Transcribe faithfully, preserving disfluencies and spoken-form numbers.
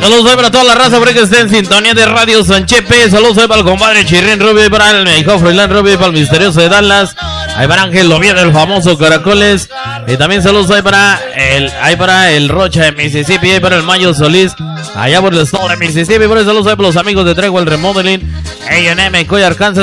Saludos ahí para toda la raza, porque esté en sintonía de Radio Sanchepe. Saludos ahí para el compadre Chirrín Rubio, y para el hijo Froilán Rubio, y para el misterioso de Dallas. Ahí para Ángel Lovier, el famoso Caracoles. Y también saludos ahí para el, ahí para el Rocha de Mississippi, ahí para el Mayo Solís, allá por el estado de Mississippi. Por eso saludos ahí para los amigos de Tregua el Remodeling, A and M, Coy Arkansas.